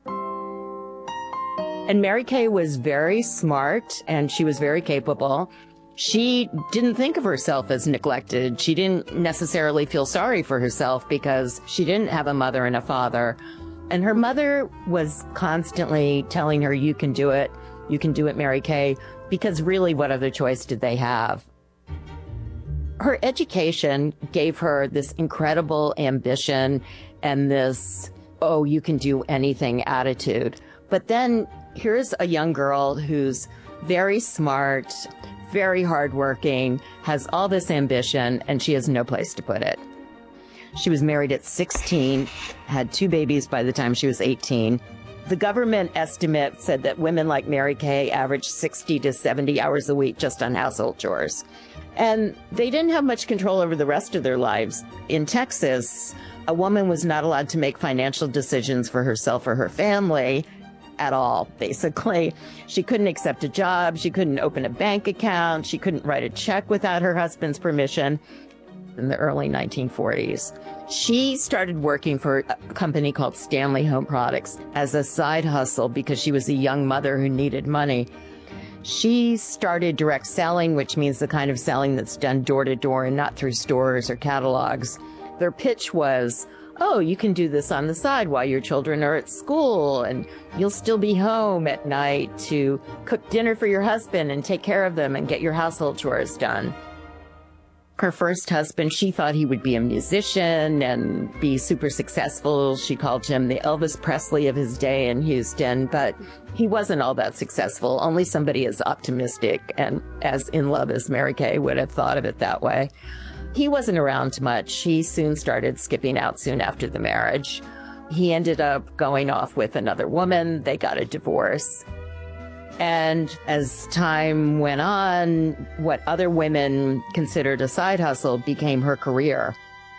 And Mary Kay was very smart, and she was very capable. She didn't think of herself as neglected. She didn't necessarily feel sorry for herself because she didn't have a mother and a father. And her mother was constantly telling her, you can do it, you can do it, Mary Kay, because really what other choice did they have? Her education gave her this incredible ambition and this, oh, you can do anything attitude. But then here's a young girl who's very smart, very hardworking, has all this ambition, and she has no place to put it. She was married at sixteen, had two babies by the time she was eighteen. The government estimate said that women like Mary Kay averaged sixty to seventy hours a week just on household chores. And they didn't have much control over the rest of their lives. In Texas, a woman was not allowed to make financial decisions for herself or her family at all, basically. She couldn't accept a job. She couldn't open a bank account. She couldn't write a check without her husband's permission. In the early nineteen forties, she started working for a company called Stanley Home Products as a side hustle because she was a young mother who needed money. She started direct selling, which means the kind of selling that's done door to door and not through stores or catalogs. Their pitch was, oh, you can do this on the side while your children are at school, and you'll still be home at night to cook dinner for your husband and take care of them and get your household chores done. Her first husband, she thought he would be a musician and be super successful. She called him the Elvis Presley of his day in Houston, but he wasn't all that successful. Only somebody as optimistic and as in love as Mary Kay would have thought of it that way. He wasn't around much. He soon started skipping out soon after the marriage. He ended up going off with another woman. They got a divorce. And as time went on, what other women considered a side hustle became her career.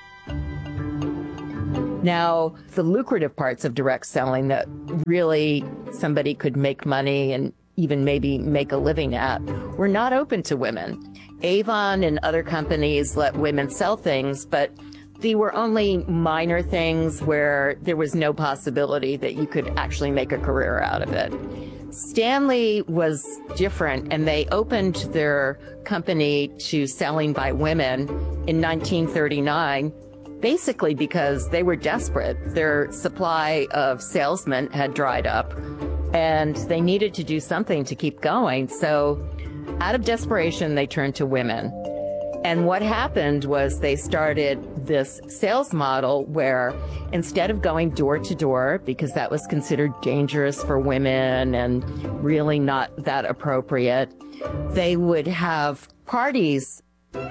Now, the lucrative parts of direct selling that really somebody could make money and even maybe make a living at were not open to women. Avon and other companies let women sell things, but they were only minor things where there was no possibility that you could actually make a career out of it. Stanley was different, and they opened their company to selling by women in nineteen thirty-nine, basically because they were desperate. Their supply of salesmen had dried up, and they needed to do something to keep going. So out of desperation, they turned to women. And what happened was they started this sales model where instead of going door to door, because that was considered dangerous for women and really not that appropriate, they would have parties.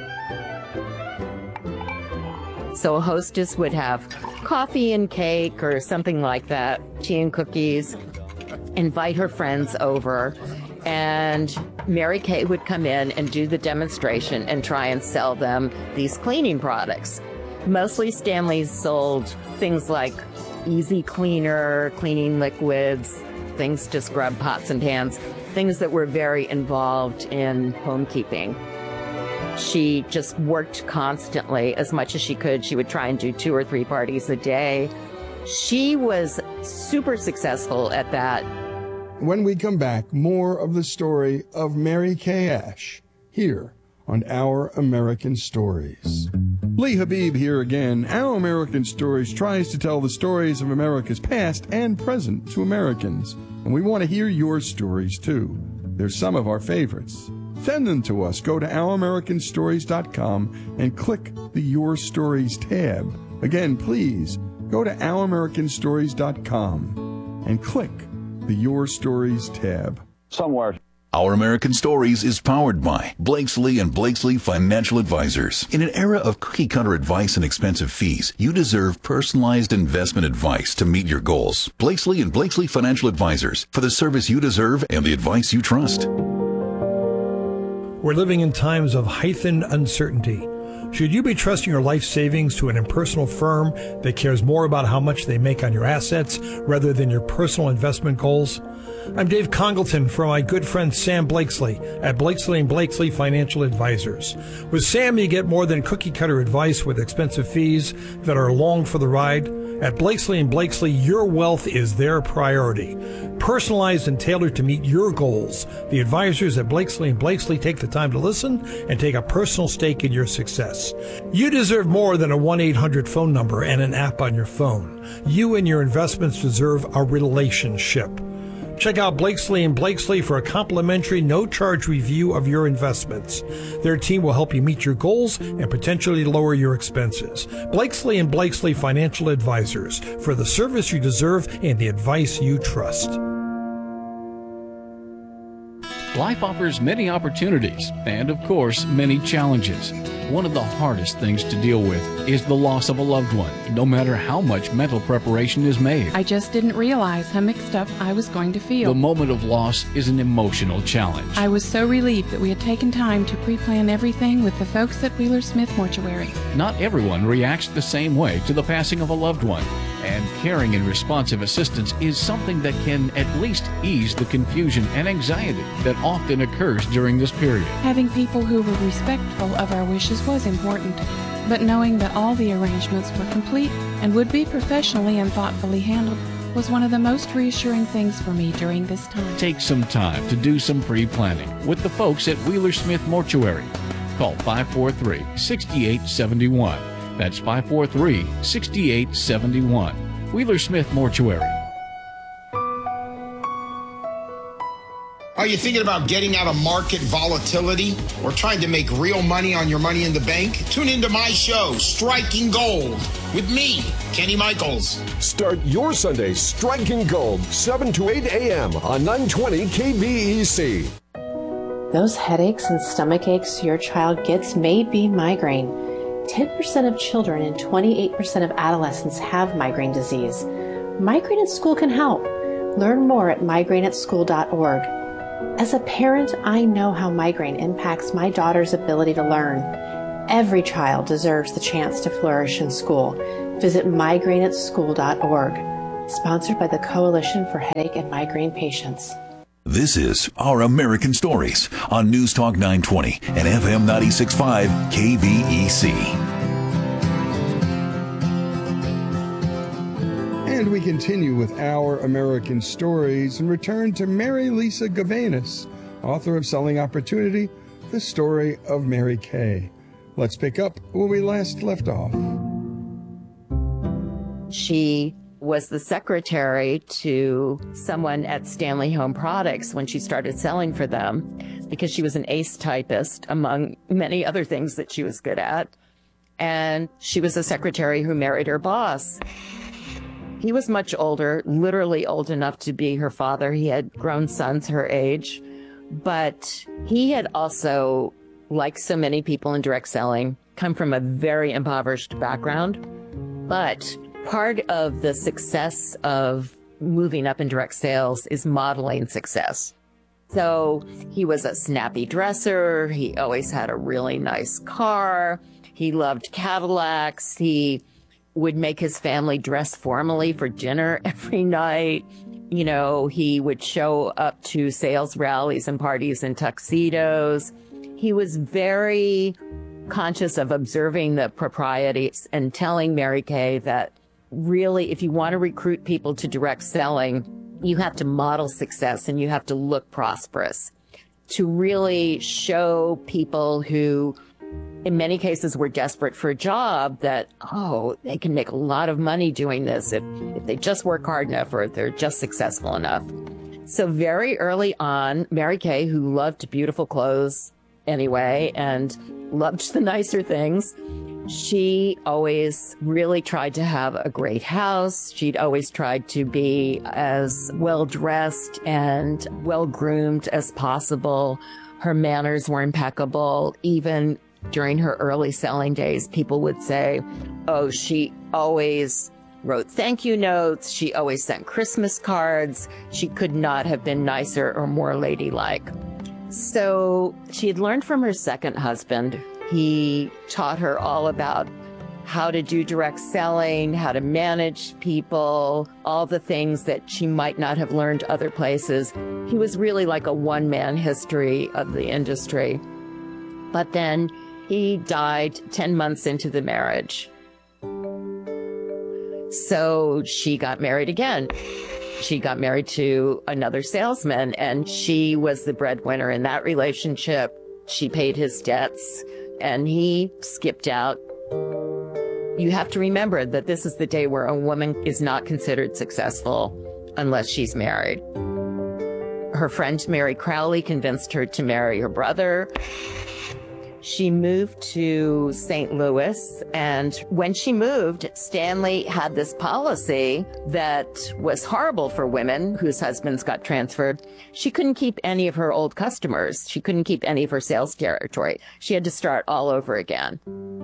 So a hostess would have coffee and cake or something like that, tea and cookies, invite her friends over, and Mary Kay would come in and do the demonstration and try and sell them these cleaning products. Mostly Stanley sold things like easy cleaner, cleaning liquids, things to scrub pots and pans, things that were very involved in homekeeping. She just worked constantly as much as she could. She would try and do two or three parties a day. She was super successful at that. When we come back, more of the story of Mary Kay Ash here on Our American Stories. Lee Habib here again. Our American Stories tries to tell the stories of America's past and present to Americans. And we want to hear your stories too. They're some of our favorites. Send them to us. Go to our american stories dot com and click the Your Stories tab. Again, please go to our american stories dot com and click the Your Stories tab. Somewhere. Our American Stories is powered by Blakesley and Blakesley Financial Advisors. In an era of cookie-cutter advice and expensive fees, you deserve personalized investment advice to meet your goals. Blakesley and Blakesley Financial Advisors, for the service you deserve and the advice you trust. We're living in times of heightened uncertainty. Should you be trusting your life savings to an impersonal firm that cares more about how much they make on your assets rather than your personal investment goals? I'm Dave Congleton from my good friend Sam Blakesley at Blakesley and Blakesley Financial Advisors. With Sam, you get more than cookie-cutter advice with expensive fees that are along for the ride. At Blakesley and Blakesley, your wealth is their priority. Personalized and tailored to meet your goals, the advisors at Blakesley and Blakesley take the time to listen and take a personal stake in your success. You deserve more than a one eight hundred phone number and an app on your phone. You and your investments deserve a relationship. Check out Blakesley and Blakesley for a complimentary, no-charge review of your investments. Their team will help you meet your goals and potentially lower your expenses. Blakesley and Blakesley Financial Advisors, for the service you deserve and the advice you trust. Life offers many opportunities and, of course, many challenges. One of the hardest things to deal with is the loss of a loved one, no matter how much mental preparation is made. I just didn't realize how mixed up I was going to feel. The moment of loss is an emotional challenge. I was so relieved that we had taken time to pre-plan everything with the folks at Wheeler Smith Mortuary. Not everyone reacts the same way to the passing of a loved one, and caring and responsive assistance is something that can at least ease the confusion and anxiety that often occurs during this period. Having people who were respectful of our wishes was important, but knowing that all the arrangements were complete and would be professionally and thoughtfully handled was one of the most reassuring things for me during this time. Take some time to do some pre-planning with the folks at Wheeler Smith Mortuary. Call five four three, six eight seven one. That's five four three, six eight seven one. Wheeler Smith Mortuary. Are you thinking about getting out of market volatility or trying to make real money on your money in the bank? Tune into my show, Striking Gold, with me, Kenny Michaels. Start your Sunday striking gold, seven to eight a.m. on nine twenty K V E C. Those headaches and stomach aches your child gets may be migraine. ten percent of children and twenty-eight percent of adolescents have migraine disease. Migraine at School can help. Learn more at migraine at school dot org. As a parent, I know how migraine impacts my daughter's ability to learn. Every child deserves the chance to flourish in school. Visit migraine at school dot org. Sponsored by the Coalition for Headache and Migraine Patients. This is Our American Stories on News Talk nine twenty and F M ninety-six point five K V E C. And we continue with Our American Stories and return to Mary Lisa Gavanis, author of Selling Opportunity, The Story of Mary Kay. Let's pick up where we last left off. She was the secretary to someone at Stanley Home Products when she started selling for them, because she was an ace typist, among many other things that she was good at. And she was a secretary who married her boss. He was much older, literally old enough to be her father. He had grown sons her age, but he had also, like so many people in direct selling, come from a very impoverished background. But part of the success of moving up in direct sales is modeling success. So he was a snappy dresser. He always had a really nice car. He loved Cadillacs. He would make his family dress formally for dinner every night. You know, he would show up to sales rallies and parties in tuxedos. He was very conscious of observing the proprieties and telling Mary Kay that really, if you want to recruit people to direct selling, you have to model success and you have to look prosperous to really show people who, in many cases, were desperate for a job that, oh, they can make a lot of money doing this if, if they just work hard enough or if they're just successful enough. So very early on, Mary Kay, who loved beautiful clothes anyway and loved the nicer things, she always really tried to have a great house. She'd always tried to be as well-dressed and well-groomed as possible. Her manners were impeccable. Even during her early selling days, people would say, oh, she always wrote thank you notes. She always sent Christmas cards. She could not have been nicer or more ladylike. So she had learned from her second husband. He taught her all about how to do direct selling, how to manage people, all the things that she might not have learned other places. He was really like a one-man history of the industry. But then he died ten months into the marriage. So she got married again. She got married to another salesman, and she was the breadwinner in that relationship. She paid his debts, and he skipped out. You have to remember that this is the day where a woman is not considered successful unless she's married. Her friend Mary Crowley convinced her to marry her brother. She moved to Saint Louis, and when she moved, Stanley had this policy that was horrible for women whose husbands got transferred. She couldn't keep any of her old customers. She couldn't keep any of her sales territory. She had to start all over again.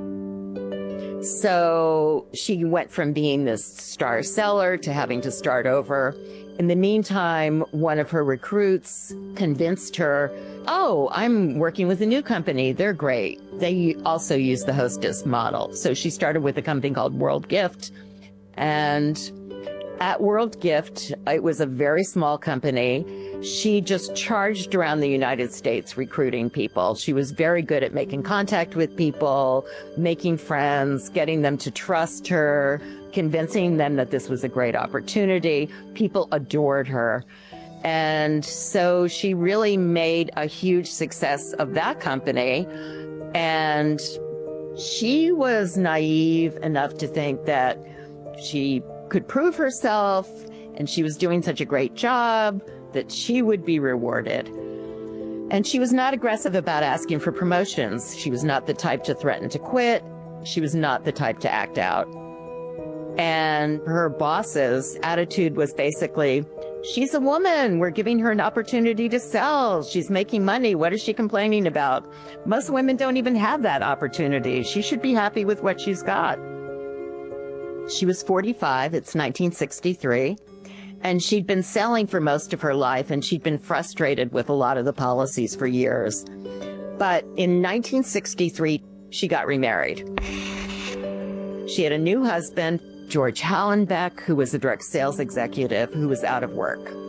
So she went from being this star seller to having to start over. In the meantime, one of her recruits convinced her, oh, I'm working with a new company. They're great. They also use the hostess model. So she started with a company called World Gift. And at World Gift, it was a very small company. She just charged around the United States recruiting people. She was very good at making contact with people, making friends, getting them to trust her, convincing them that this was a great opportunity. People adored her. And so she really made a huge success of that company. And she was naive enough to think that she could prove herself and she was doing such a great job that she would be rewarded. And she was not aggressive about asking for promotions. She was not the type to threaten to quit. She was not the type to act out. And her boss's attitude was basically, she's a woman. We're giving her an opportunity to sell. She's making money. What is she complaining about? Most women don't even have that opportunity. She should be happy with what she's got. She was forty-five. It's nineteen sixty-three. And she'd been selling for most of her life, and she'd been frustrated with a lot of the policies for years. But in nineteen sixty-three, she got remarried. She had a new husband, George Hallenbeck, who was a direct sales executive who was out of work.